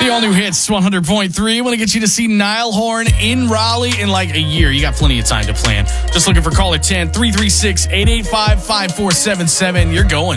The all new hits 100.3. Want to get you to see Niall Horan in Raleigh in like a year. You got plenty of time to plan. Just looking for caller 10 336 885 5477. You're going.